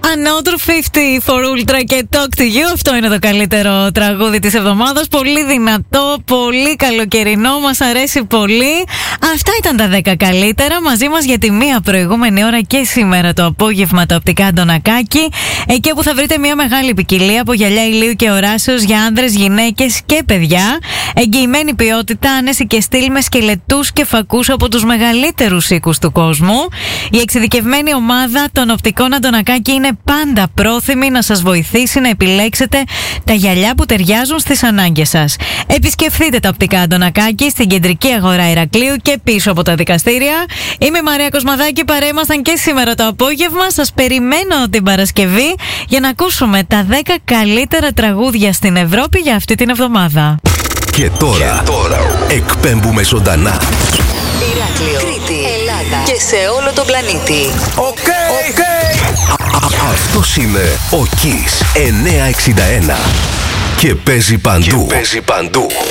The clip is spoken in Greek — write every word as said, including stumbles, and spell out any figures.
Another πενήντα for Ultra και Talk to You. Αυτό είναι το καλύτερο τραγούδι της εβδομάδας. Πολύ δυνατό, πολύ καλοκαιρινό, μας αρέσει πολύ. Αυτά ήταν τα δέκα καλύτερα. Μαζί μας για τη μία προηγούμενη ώρα και σήμερα το απόγευμα τα οπτικά Αντωνακάκη. Εκεί όπου θα βρείτε μια μεγάλη ποικιλία από γυαλιά ηλίου και οράσεως για άνδρες, γυναίκες και παιδιά. Εγγυημένη ποιότητα, άνεση και στυλ με σκελετούς και φακούς από τους μεγαλύτερους οίκους του κόσμου. Η εξειδικευμένη ομάδα των οπτικών Αντωνακάκη είναι πάντα πρόθυμη να σας βοηθήσει να επιλέξετε τα γυαλιά που ταιριάζουν στις ανάγκες σας. Επισκεφθείτε τα οπτικά Αντωνακάκη στην κεντρική αγορά Ηρακλείου και πίσω από τα δικαστήρια. Είμαι η Μαρία Κοσμαδάκη, παρέμασταν και σήμερα το απόγευμα. Σας περιμένω την Παρασκευή για να ακούσουμε τα δέκα καλύτερα τραγούδια στην Ευρώπη για αυτή την εβδομάδα. Και τώρα, και τώρα εκπέμπουμε ζωντανά. Ηράκλειο, Κρήτη, Ελλάδα και σε όλο τον πλανήτη. Οκ, okay, okay. Αυτός είναι ο Kiss εννιακόσια εξήντα ένα και παίζει παντού. Και παίζει παντού.